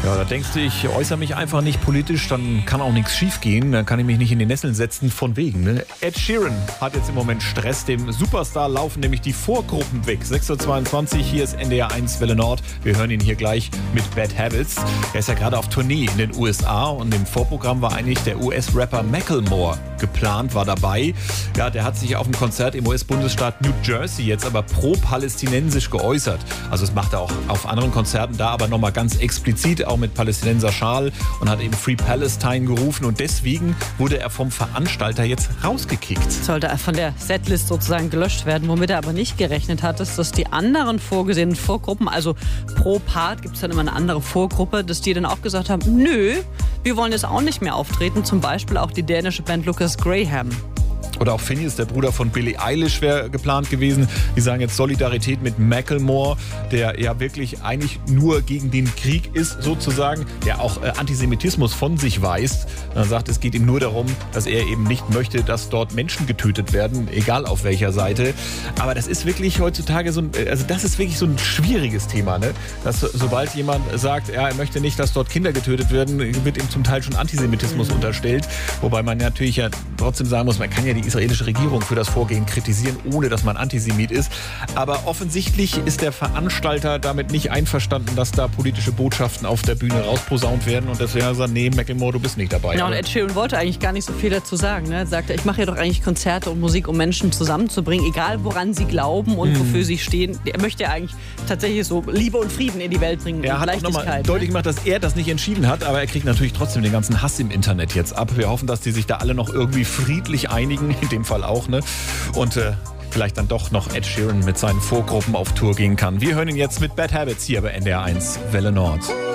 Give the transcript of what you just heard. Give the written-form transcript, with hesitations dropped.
Ja, da denkst du, ich äußere mich einfach nicht politisch, dann kann auch nichts schief gehen, dann kann ich mich nicht in die Nesseln setzen, von wegen. Ne? Ed Sheeran hat jetzt im Moment Stress, dem Superstar laufen nämlich die Vorgruppen weg. 6.22 Uhr, hier ist NDR 1 Welle Nord. Wir hören ihn hier gleich mit Bad Habits. Er ist ja gerade auf Tournee in den USA und im Vorprogramm war eigentlich der US-Rapper Macklemore geplant, war dabei. Ja, der hat sich auf dem Konzert im US-Bundesstaat New Jersey jetzt aber pro-palästinensisch geäußert. Also das macht er auch auf anderen Konzerten da, aber nochmal ganz explizit, auch mit Palästinenser Schal und hat eben Free Palestine gerufen und deswegen wurde er vom Veranstalter jetzt rausgekickt. Sollte er von der Setlist sozusagen gelöscht werden, womit er aber nicht gerechnet hat, ist, dass die anderen vorgesehenen Vorgruppen, also pro Part gibt es dann immer eine andere Vorgruppe, dass die dann auch gesagt haben, nö, wir wollen jetzt auch nicht mehr auftreten, zum Beispiel auch die dänische Band Lucas Graham. Oder auch Finneas, der Bruder von Billie Eilish, wäre geplant gewesen. Die sagen jetzt Solidarität mit Macklemore, der ja wirklich eigentlich nur gegen den Krieg ist, sozusagen, der auch Antisemitismus von sich weist. Er sagt, es geht ihm nur darum, dass er eben nicht möchte, dass dort Menschen getötet werden, egal auf welcher Seite. Aber das ist wirklich heutzutage das ist wirklich so ein schwieriges Thema, ne? Dass sobald jemand sagt, ja, er möchte nicht, dass dort Kinder getötet werden, wird ihm zum Teil schon Antisemitismus unterstellt. Wobei man natürlich ja trotzdem sagen muss, man kann ja die israelische Regierung für das Vorgehen kritisieren, ohne dass man Antisemit ist. Aber offensichtlich ist der Veranstalter damit nicht einverstanden, dass da politische Botschaften auf der Bühne rausposaunt werden und deswegen sagt, nee, Macklemore, du bist nicht dabei. Ja, und Ed Sheeran wollte eigentlich gar nicht so viel dazu sagen. Ne? Er sagte, ich mache ja doch eigentlich Konzerte und Musik, um Menschen zusammenzubringen, egal woran sie glauben und wofür sie stehen. Er möchte ja eigentlich tatsächlich so Liebe und Frieden in die Welt bringen. Er hat auch nochmal deutlich gemacht, dass er das nicht entschieden hat, aber er kriegt natürlich trotzdem den ganzen Hass im Internet jetzt ab. Wir hoffen, dass die sich da alle noch irgendwie friedlich einigen, in dem Fall auch, ne? Und vielleicht dann doch noch Ed Sheeran mit seinen Vorgruppen auf Tour gehen kann. Wir hören ihn jetzt mit Bad Habits hier bei NDR 1 Welle Nord.